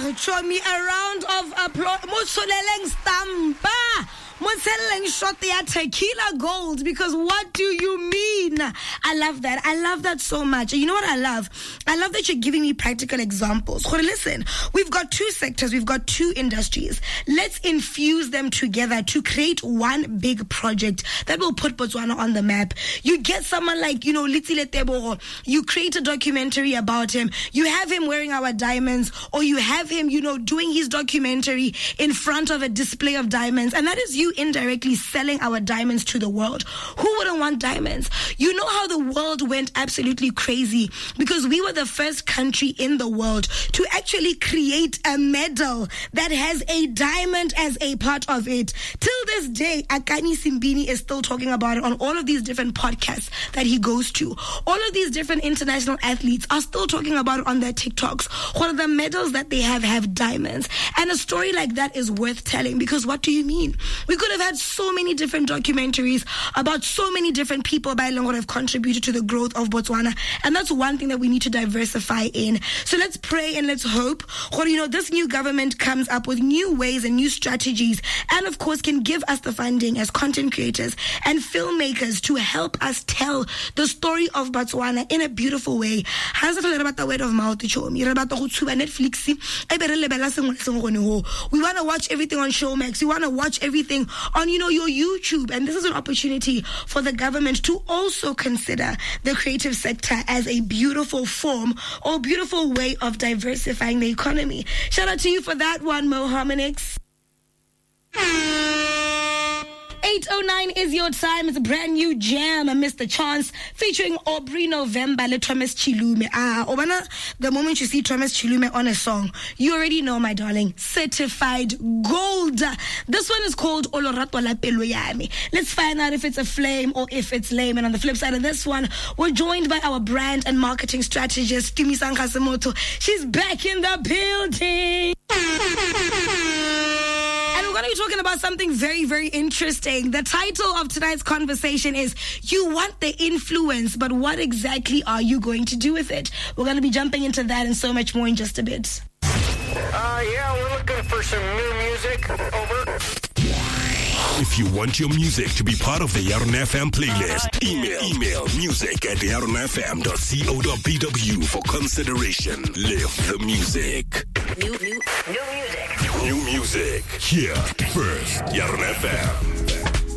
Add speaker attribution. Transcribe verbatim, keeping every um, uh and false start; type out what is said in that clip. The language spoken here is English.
Speaker 1: show me a round of applause. Motsoleleng stampa. Motseleng shot the tequila gold, because what do you mean? I love that. I love that so much. You know what I love? I love that you're giving me practical examples. Listen, we've got two sectors, we've got two industries. Let's infuse them together to create one big project that will put Botswana on the map. You get someone like, you know, Litsile Tebogo, you create a documentary about him, you have him wearing our diamonds, or you have him, you know, doing his documentary in front of a display of diamonds, and that is you indirectly selling our diamonds to the world. Who wouldn't want diamonds? You know how the world went absolutely crazy because we were the first country in the world to actually create a medal that has a diamond as a part of it. Till this day, Akani Simbini is still talking about it on all of these different podcasts that he goes to. All of these different international athletes are still talking about it on their TikToks. One of the medals that they have have diamonds. And a story like that is worth telling, because what do you mean? We could have had so many different documentaries about so many different people by Longo have contributed to the growth of Botswana. And that's one thing that we need to diversify in. So let's pray and let's hope, or, you know, this new government comes up with new ways and new strategies, and of course can give us the funding as content creators and filmmakers to help us tell the story of Botswana in a beautiful way. How's it about the word of mouth? Netflix. We want to watch everything on Showmax. We want to watch everything on, you know, your YouTube. And this is an opportunity for the government to also consider the creative sector as a beautiful form or beautiful way of diversifying the economy. Shout out to you for that one, Mo Harmonix. eight oh nine is your time. It's a brand new jam, Mister Chance, featuring Aubrey November, Le Thomas Chilume. Ah, Obana, the moment you see Thomas Chilume on a song, you already know, my darling, certified gold. This one is called Olorato La Pelo Yami. Let's find out if it's a flame or if it's lame. And on the flip side of this one, we're joined by our brand and marketing strategist, Tumi-san Kasamoto. She's back in the building. And we're going to be talking about something very, very interesting. The title of tonight's conversation is You Want the Influence, but what exactly are you going to do with it? We're going to be jumping into that and so much more in just a bit.
Speaker 2: Uh, yeah, we're looking for some new music. Over.
Speaker 3: If you want your music to be part of the Yaron F M playlist, email email music at yaron f m dot co dot b w for consideration. Live the music.
Speaker 2: New, new, new music.
Speaker 3: New music. Here first, Yaron F M.